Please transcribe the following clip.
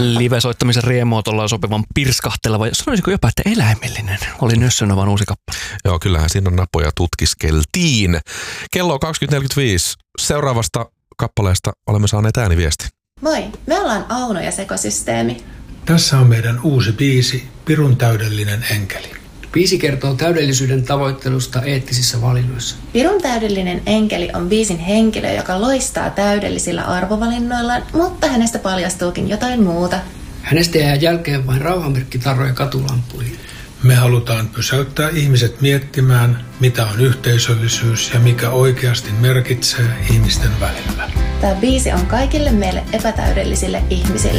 Live-soittamisen riemua tuolla sopivan pirskahteleva, sanoisiko jopa, että eläimellinen, oli Nössönovan uusi kappale. Joo, kyllähän siinä napoja tutkiskeltiin. Kello on 20.45. Seuraavasta kappaleesta olemme saaneet ääniviesti. Moi, me ollaan Auno ja Sekosysteemi. Tässä on meidän uusi biisi, Pirun täydellinen enkeli. Biisi kertoo täydellisyyden tavoittelusta eettisissä valinnoissa. Pirun täydellinen enkeli on biisin henkilö, joka loistaa täydellisillä arvovalinnoillaan, mutta hänestä paljastuukin jotain muuta. Hänestä jää jälkeen vain rauhanmerkkitarroja katulampuihin. Me halutaan pysäyttää ihmiset miettimään, mitä on yhteisöllisyys ja mikä oikeasti merkitsee ihmisten välillä. Tämä biisi on kaikille meille epätäydellisille ihmisille.